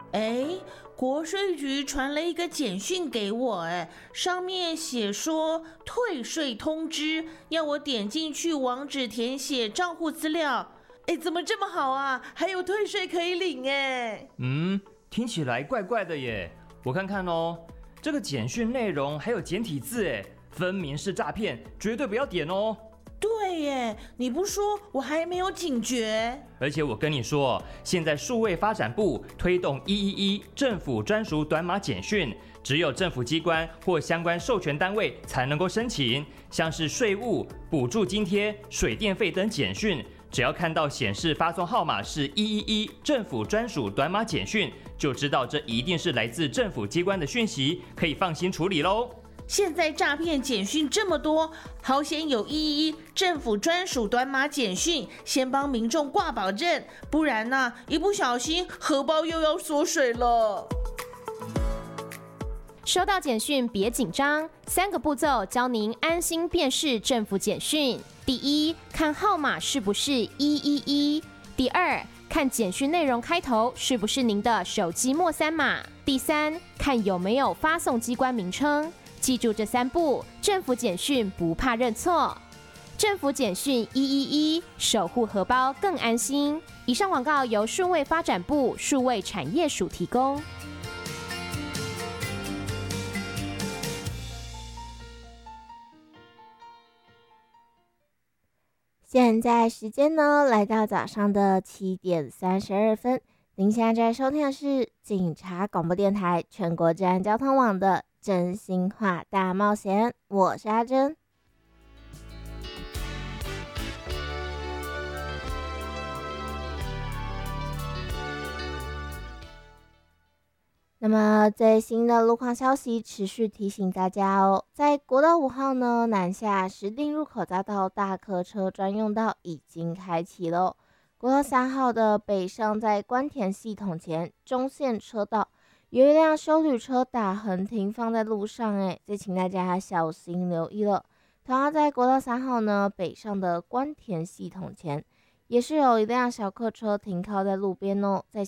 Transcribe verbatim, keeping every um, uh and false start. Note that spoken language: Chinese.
哎，国税局传了一个简讯给我，哎，上面写说退税通知，要我点进去网址填写账户资料。哎，怎么这么好啊？还有退税可以领哎。 嗯，听起来怪怪的耶。我看看哦，这个简讯内容还有简体字，哎，分明是诈骗，绝对不要点哦。 对耶，你不说我还没有警觉。 而且我跟你说，现在数位发展部推动一一一政府专属短码简讯，只有政府机关或相关授权单位才能够申请，像是税务、补助津贴、水电费等简讯，只要看到显示发送号码是一一一政府专属短码简讯，就知道这一定是来自政府机关的讯息，可以放心处理咯。 现在诈骗简讯这么多，好险有一一一政府专属短码简讯，先帮民众挂保证，不然呢、啊，一不小心荷包又要缩水了。 收到简讯别紧张，三个步骤教您安心辨识政府简讯。第一，看号码是不是一一一；第二，看简讯内容开头是不是您的手机末三码；第三，看有没有发送机关名称。记住这三步，政府简讯不怕认错。政府简讯一一一，守护荷包更安心。以上广告由数位发展部数位产业署提供。 现在时间呢，来到早上的七点三十二分。您现在在收听的是警察广播电台全国治安交通网的真心话大冒险，我是阿珍。那么最新的路况消息持续提醒大家哦，在国道五号呢南下石碇入口匝道大客车专用道已经开启了。国道三号的北上在关田系统前中线车道有一辆休旅车打横停放在路上，哎，这请大家小心留意了。同样在国道三号呢北上的关田系统前，也是有一辆小客车停靠在路边哦，再